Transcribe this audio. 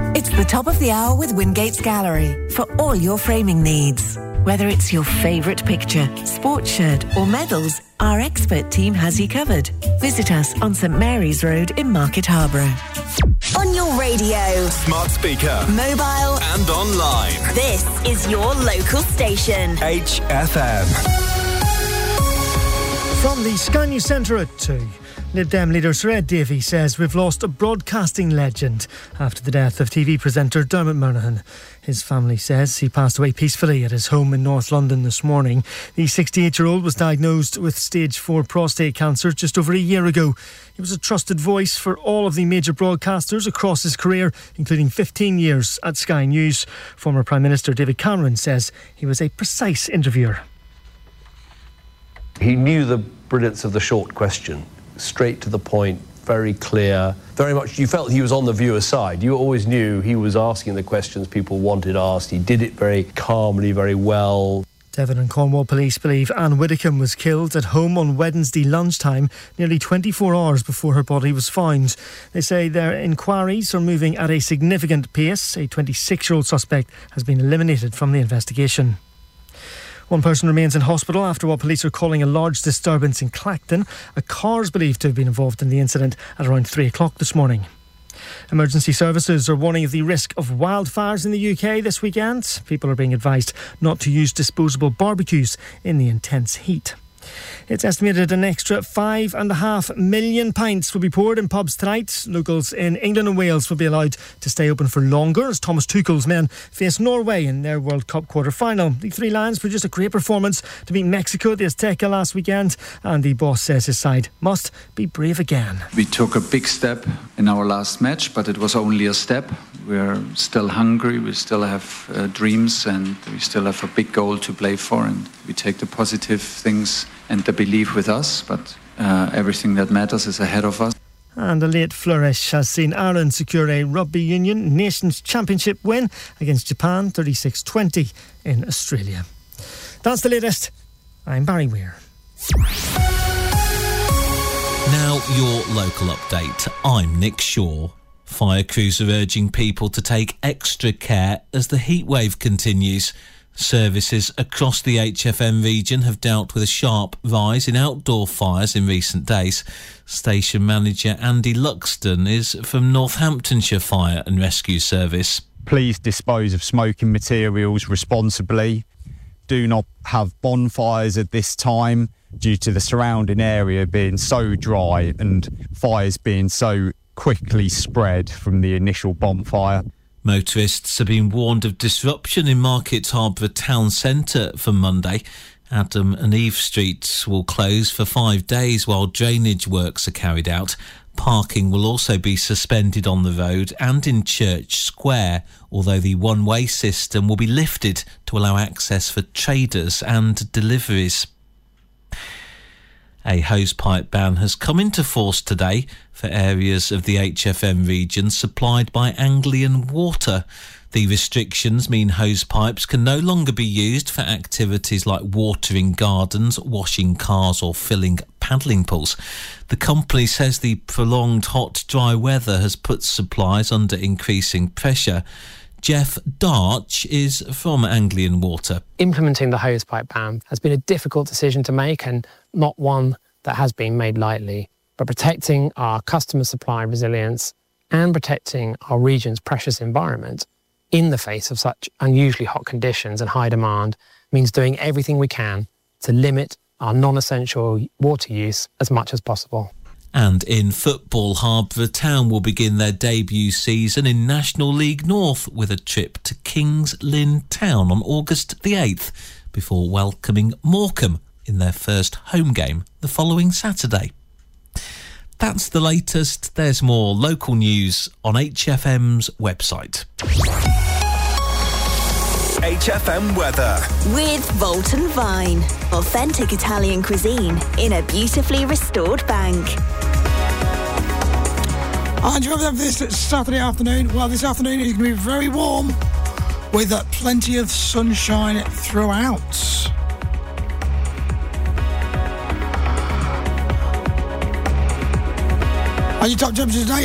It's the top of the hour with Wingates Gallery for all your framing needs. Whether it's your favourite picture, sports shirt or medals, our expert team has you covered. Visit us on St Mary's Road in Market Harborough. On your radio, smart speaker, mobile and online. This is your local station. HFM. From the Sky News Centre at 2. Lib Dem leader Sir Ed Davey says we've lost a broadcasting legend after the death of TV presenter Dermot Murnaghan. His family says he passed away peacefully at his home in North London this morning. The 68-year-old was diagnosed with stage 4 prostate cancer just over a year ago. He was a trusted voice for all of the major broadcasters across his career, including 15 years at Sky News. Former Prime Minister David Cameron says he was a precise interviewer. He knew the brilliance of the short question. Straight to the point, very clear, very much you felt he was on the viewer's side. You always knew he was asking the questions people wanted asked. He did it very calmly, very well. Devon and Cornwall police believe Anne Widdicombe was killed at home on Wednesday lunchtime, nearly 24 hours before her body was found. They say their inquiries are moving at a significant pace. A 26-year-old suspect has been eliminated from the investigation. One person remains in hospital after what police are calling a large disturbance in Clacton. A car is believed to have been involved in the incident at around 3 o'clock this morning. Emergency services are warning of the risk of wildfires in the UK this weekend. People are being advised not to use disposable barbecues in the intense heat. It's estimated an extra 5.5 million pints will be poured in pubs tonight. Locals in England and Wales will be allowed to stay open for longer as Thomas Tuchel's men face Norway in their World Cup quarter-final. The Three Lions produced a great performance to beat Mexico at the Azteca last weekend, and the boss says his side must be brave again. We took a big step in our last match, but it was only a step. We're still hungry, we still have dreams, and we still have a big goal to play for, and we take the positive things and the belief with us, but everything that matters is ahead of us. And a late flourish has seen Ireland secure a Rugby Union Nations Championship win against Japan 36-20 in Australia. That's the latest. I'm Barry Weir. Now your local update. I'm Nick Shaw. Fire crews are urging people to take extra care as the heatwave continues. Services across the HFM region have dealt with a sharp rise in outdoor fires in recent days. Station manager Andy Luxton is from Northamptonshire Fire and Rescue Service. Please dispose of smoking materials responsibly. Do not have bonfires at this time due to the surrounding area being so dry and fires being so quickly spread from the initial bonfire. Motorists have been warned of disruption in Market Harborough town centre for Monday. Adam and Eve Streets will close for 5 days while drainage works are carried out. Parking will also be suspended on the road and in Church Square, although the one-way system will be lifted to allow access for traders and deliveries. A hosepipe ban has come into force today for areas of the HFM region supplied by Anglian Water. The restrictions mean hosepipes can no longer be used for activities like watering gardens, washing cars or filling paddling pools. The company says the prolonged hot, dry weather has put supplies under increasing pressure. Jeff Darch is from Anglian Water. Implementing the hosepipe ban has been a difficult decision to make and not one that has been made lightly. But protecting our customer supply resilience and protecting our region's precious environment in the face of such unusually hot conditions and high demand means doing everything we can to limit our non-essential water use as much as possible. And in football, Harborough Town will begin their debut season in National League North with a trip to Kings Lynn Town on August the 8th before welcoming Morecambe in their first home game the following Saturday. That's the latest. There's more local news on HFM's website. HFM weather. With Volton Vine. Authentic Italian cuisine in a beautifully restored bank. And you have this Saturday afternoon. Well, this afternoon is going to be very warm with plenty of sunshine throughout. And your top temperatures today